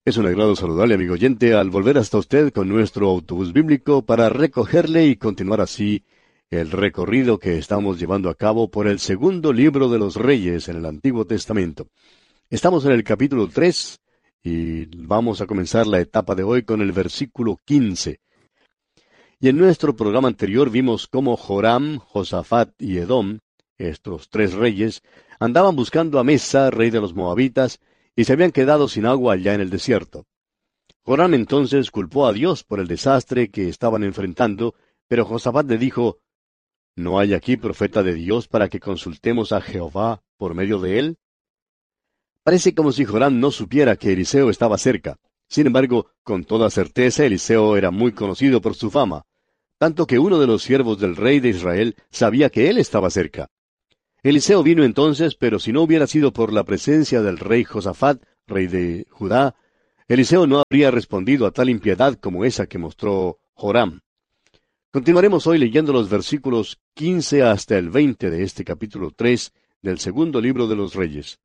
Es un agrado saludarle, amigo oyente, al volver hasta usted con nuestro autobús bíblico para recogerle y continuar así el recorrido que estamos llevando a cabo por el segundo libro de los Reyes en el Antiguo Testamento. Estamos en el capítulo 3 y vamos a comenzar la etapa de hoy con el versículo 15. Y en nuestro programa anterior vimos cómo Joram, Josafat y Edom, estos tres reyes, andaban buscando a Mesa, rey de los Moabitas, y se habían quedado sin agua allá en el desierto. Joram entonces culpó a Dios por el desastre que estaban enfrentando, pero Josafat le dijo, ¿no hay aquí profeta de Dios para que consultemos a Jehová por medio de él? Parece como si Joram no supiera que Eliseo estaba cerca. Sin embargo, con toda certeza Eliseo era muy conocido por su fama, tanto que uno de los siervos del rey de Israel sabía que él estaba cerca. Eliseo vino entonces, pero si no hubiera sido por la presencia del rey Josafat, rey de Judá, Eliseo no habría respondido a tal impiedad como esa que mostró Joram. Continuaremos hoy leyendo los versículos 15 hasta el 20 de este capítulo 3 del segundo libro de los Reyes.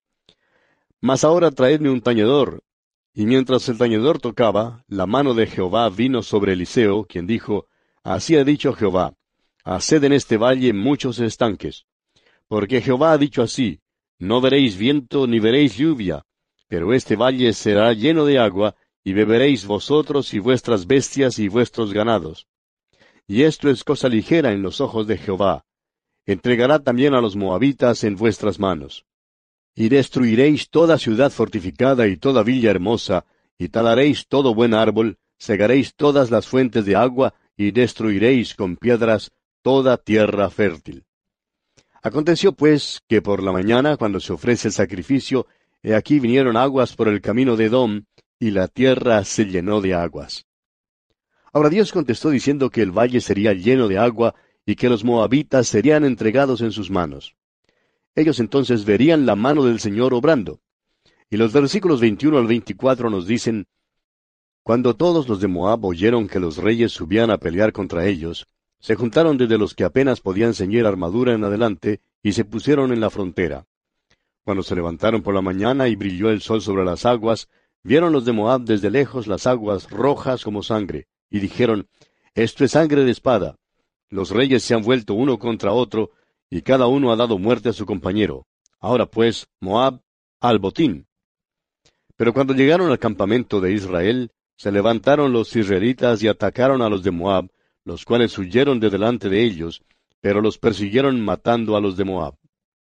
Mas ahora traedme un tañedor. Y mientras el tañedor tocaba, la mano de Jehová vino sobre Eliseo, quien dijo, Así ha dicho Jehová, haced en este valle muchos estanques. Porque Jehová ha dicho así, no veréis viento ni veréis lluvia, pero este valle será lleno de agua, y beberéis vosotros y vuestras bestias y vuestros ganados. Y esto es cosa ligera en los ojos de Jehová. Entregará también a los moabitas en vuestras manos. Y destruiréis toda ciudad fortificada y toda villa hermosa, y talaréis todo buen árbol, cegaréis todas las fuentes de agua, y destruiréis con piedras toda tierra fértil. Aconteció pues que por la mañana, cuando se ofrece el sacrificio, he aquí vinieron aguas por el camino de Edom, y la tierra se llenó de aguas. Ahora Dios contestó diciendo que el valle sería lleno de agua, y que los moabitas serían entregados en sus manos. Ellos entonces verían la mano del Señor obrando. Y los versículos 21 al 24 nos dicen, Cuando todos los de Moab oyeron que los reyes subían a pelear contra ellos, se juntaron desde los que apenas podían ceñir armadura en adelante, y se pusieron en la frontera. Cuando se levantaron por la mañana y brilló el sol sobre las aguas, vieron los de Moab desde lejos las aguas rojas como sangre, y dijeron, Esto es sangre de espada. Los reyes se han vuelto uno contra otro, y cada uno ha dado muerte a su compañero. Ahora pues, Moab, al botín. Pero cuando llegaron al campamento de Israel, se levantaron los israelitas y atacaron a los de Moab, los cuales huyeron de delante de ellos, pero los persiguieron matando a los de Moab.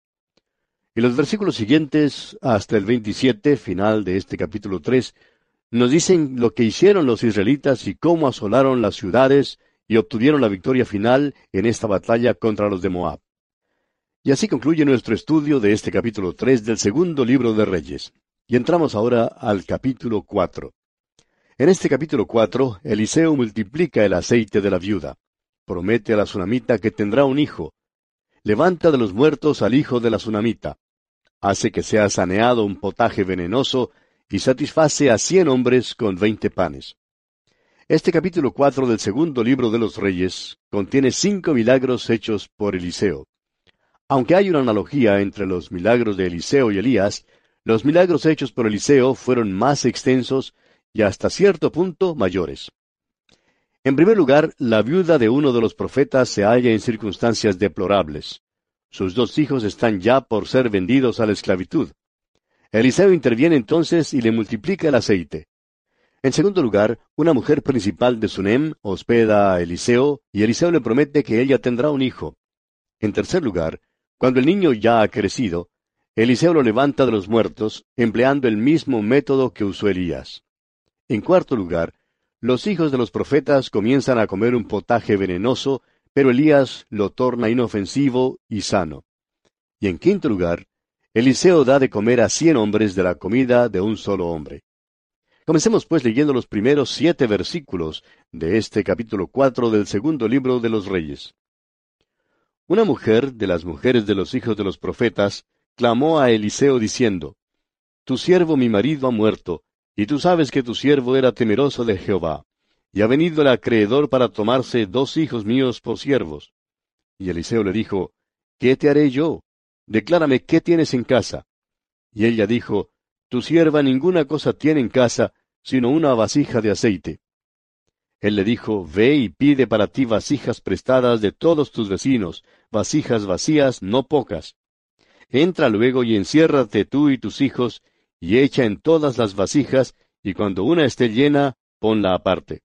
Y los versículos siguientes, hasta el 27, final de este capítulo 3, nos dicen lo que hicieron los israelitas y cómo asolaron las ciudades y obtuvieron la victoria final en esta batalla contra los de Moab. Y así concluye nuestro estudio de este capítulo 3 del segundo libro de Reyes. Y entramos ahora al capítulo 4. En este capítulo 4, Eliseo multiplica el aceite de la viuda. Promete a la sunamita que tendrá un hijo. Levanta de los muertos al hijo de la sunamita. Hace que sea saneado un potaje venenoso y satisface a 100 hombres con 20 panes. Este capítulo 4 del segundo libro de los Reyes contiene 5 milagros hechos por Eliseo. Aunque hay una analogía entre los milagros de Eliseo y Elías, los milagros hechos por Eliseo fueron más extensos y hasta cierto punto mayores. En primer lugar, la viuda de uno de los profetas se halla en circunstancias deplorables. Sus 2 hijos están ya por ser vendidos a la esclavitud. Eliseo interviene entonces y le multiplica el aceite. En segundo lugar, una mujer principal de Sunem hospeda a Eliseo, y Eliseo le promete que ella tendrá un hijo. En tercer lugar, cuando el niño ya ha crecido, Eliseo lo levanta de los muertos, empleando el mismo método que usó Elías. En cuarto lugar, los hijos de los profetas comienzan a comer un potaje venenoso, pero Elías lo torna inofensivo y sano. Y en quinto lugar, Eliseo da de comer a 100 hombres de la comida de un solo hombre. Comencemos pues leyendo los primeros 7 versículos de este capítulo 4 del segundo libro de los Reyes. Una mujer de las mujeres de los hijos de los profetas clamó a Eliseo diciendo, Tu siervo mi marido ha muerto, y tú sabes que tu siervo era temeroso de Jehová, y ha venido el acreedor para tomarse 2 hijos míos por siervos. Y Eliseo le dijo, ¿Qué te haré yo? Declárame qué tienes en casa. Y ella dijo, tu sierva ninguna cosa tiene en casa, sino una vasija de aceite. Él le dijo, ve y pide para ti vasijas prestadas de todos tus vecinos, vasijas vacías, no pocas. Entra luego y enciérrate tú y tus hijos, y echa en todas las vasijas, y cuando una esté llena, ponla aparte.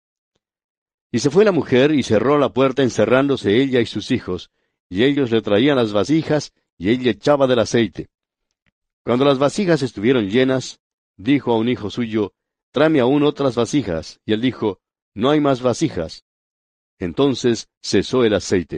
Y se fue la mujer y cerró la puerta encerrándose ella y sus hijos, y ellos le traían las vasijas, y ella echaba del aceite. Cuando las vasijas estuvieron llenas, dijo a un hijo suyo, tráeme aún otras vasijas, y él dijo, no hay más vasijas. Entonces cesó el aceite.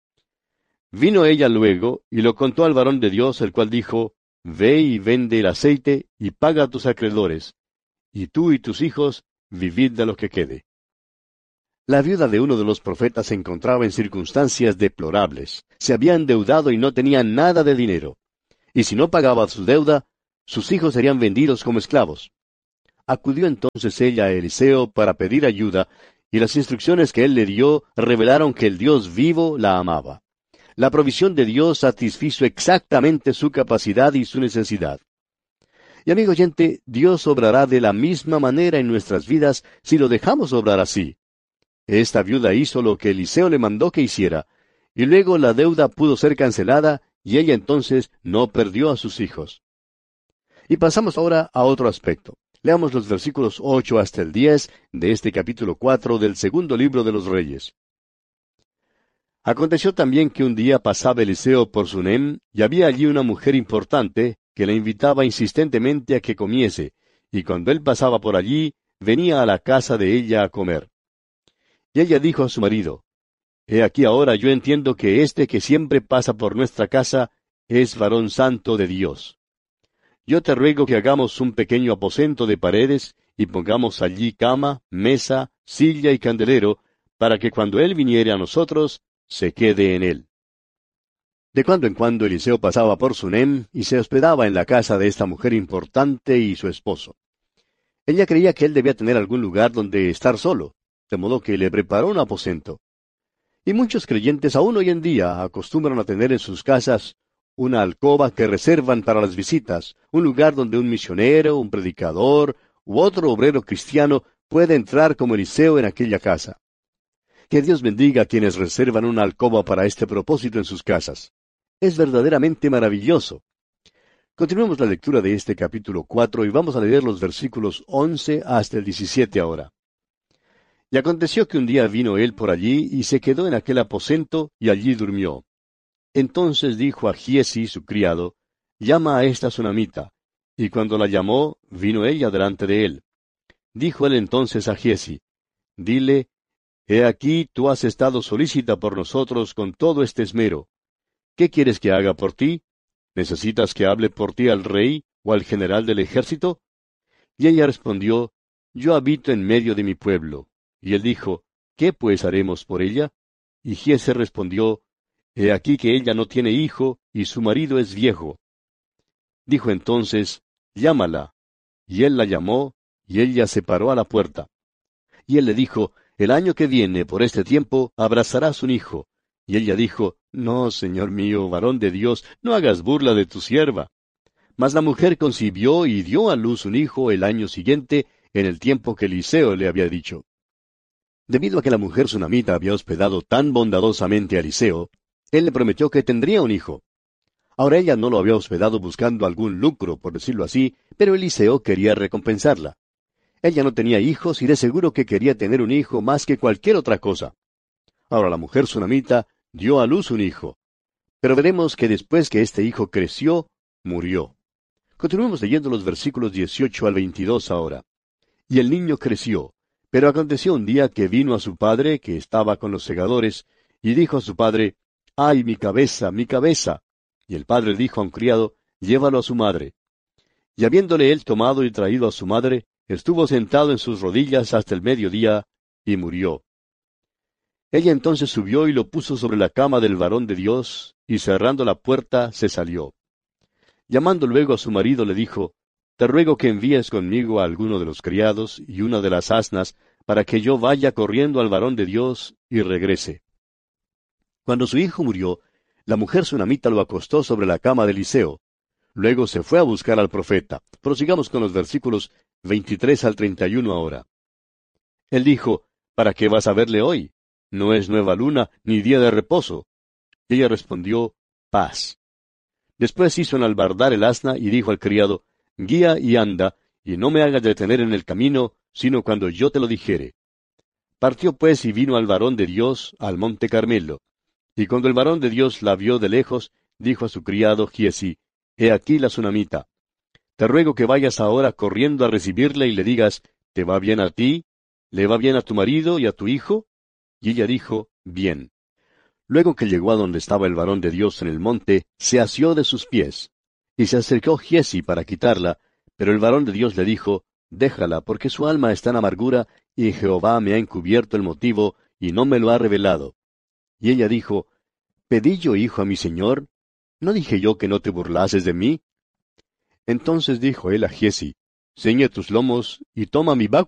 Vino ella luego, y lo contó al varón de Dios, el cual dijo, ve y vende el aceite, y paga a tus acreedores, y tú y tus hijos vivid de lo que quede. La viuda de uno de los profetas se encontraba en circunstancias deplorables. Se había endeudado y no tenía nada de dinero. Y si no pagaba su deuda, sus hijos serían vendidos como esclavos. Acudió entonces ella a Eliseo para pedir ayuda, y las instrucciones que él le dio revelaron que el Dios vivo la amaba. La provisión de Dios satisfizo exactamente su capacidad y su necesidad. Y amigo oyente, Dios obrará de la misma manera en nuestras vidas si lo dejamos obrar así. Esta viuda hizo lo que Eliseo le mandó que hiciera, y luego la deuda pudo ser cancelada, y ella entonces no perdió a sus hijos. Y pasamos ahora a otro aspecto. Leamos los versículos 8 hasta el 10 de este capítulo 4 del segundo libro de los Reyes. Aconteció también que un día pasaba Eliseo por Sunem, y había allí una mujer importante que le invitaba insistentemente a que comiese, y cuando él pasaba por allí, venía a la casa de ella a comer. Y ella dijo a su marido, he aquí ahora yo entiendo que este que siempre pasa por nuestra casa es varón santo de Dios. Yo te ruego que hagamos un pequeño aposento de paredes, y pongamos allí cama, mesa, silla y candelero, para que cuando él viniere a nosotros, se quede en él. De cuando en cuando Eliseo pasaba por Sunem, y se hospedaba en la casa de esta mujer importante y su esposo. Ella creía que él debía tener algún lugar donde estar solo, de modo que le preparó un aposento. Y muchos creyentes aún hoy en día acostumbran a tener en sus casas una alcoba que reservan para las visitas, un lugar donde un misionero, un predicador u otro obrero cristiano puede entrar como Eliseo en aquella casa. Que Dios bendiga a quienes reservan una alcoba para este propósito en sus casas. Es verdaderamente maravilloso. Continuemos la lectura de este capítulo 4 y vamos a leer los versículos 11 hasta el 17 ahora. Y aconteció que un día vino él por allí, y se quedó en aquel aposento, y allí durmió. Entonces dijo a Giesi, su criado, llama a esta sunamita. Y cuando la llamó, vino ella delante de él. Dijo él entonces a Giesi, dile, he aquí tú has estado solícita por nosotros con todo este esmero. ¿Qué quieres que haga por ti? ¿Necesitas que hable por ti al rey o al general del ejército? Y ella respondió, yo habito en medio de mi pueblo. Y él dijo, ¿qué pues haremos por ella? Y Giesi respondió, he aquí que ella no tiene hijo, y su marido es viejo. Dijo entonces, llámala. Y él la llamó, y ella se paró a la puerta. Y él le dijo, el año que viene, por este tiempo, abrazarás un hijo. Y ella dijo, no, señor mío, varón de Dios, no hagas burla de tu sierva. Mas la mujer concibió y dio a luz un hijo el año siguiente, en el tiempo que Eliseo le había dicho. Debido a que la mujer sunamita había hospedado tan bondadosamente a Eliseo, él le prometió que tendría un hijo. Ahora ella no lo había hospedado buscando algún lucro, por decirlo así, pero Eliseo quería recompensarla. Ella no tenía hijos y de seguro que quería tener un hijo más que cualquier otra cosa. Ahora la mujer sunamita dio a luz un hijo. Pero veremos que después que este hijo creció, murió. Continuemos leyendo los versículos 18 al 22 ahora. Y el niño creció. Pero aconteció un día que vino a su padre, que estaba con los segadores, y dijo a su padre, ¡ay, mi cabeza, mi cabeza! Y el padre dijo a un criado, llévalo a su madre. Y habiéndole él tomado y traído a su madre, estuvo sentado en sus rodillas hasta el mediodía, y murió. Ella entonces subió y lo puso sobre la cama del varón de Dios, y cerrando la puerta se salió. Llamando luego a su marido le dijo, te ruego que envíes conmigo a alguno de los criados y una de las asnas, para que yo vaya corriendo al varón de Dios y regrese. Cuando su hijo murió, la mujer sunamita lo acostó sobre la cama de Eliseo. Luego se fue a buscar al profeta. Prosigamos con los versículos 23 al 31 ahora. Él dijo, ¿para qué vas a verle hoy? No es nueva luna, ni día de reposo. Y ella respondió, paz. Después hizo enalbardar el asna y dijo al criado, guía y anda, y no me hagas detener en el camino, sino cuando yo te lo dijere. Partió pues y vino al varón de Dios al monte Carmelo. Y cuando el varón de Dios la vio de lejos, dijo a su criado Giezi, he aquí la sunamita. Te ruego que vayas ahora corriendo a recibirle y le digas, ¿te va bien a ti? ¿Le va bien a tu marido y a tu hijo? Y ella dijo, bien. Luego que llegó a donde estaba el varón de Dios en el monte, se asió de sus pies. Y se acercó Giezi para quitarla, pero el varón de Dios le dijo, déjala, porque su alma está en amargura, y Jehová me ha encubierto el motivo, y no me lo ha revelado. Y ella dijo, ¿pedí yo hijo a mi señor? ¿No dije yo que no te burlases de mí? Entonces dijo él a Giezi, ciñe tus lomos, y toma mi báculo,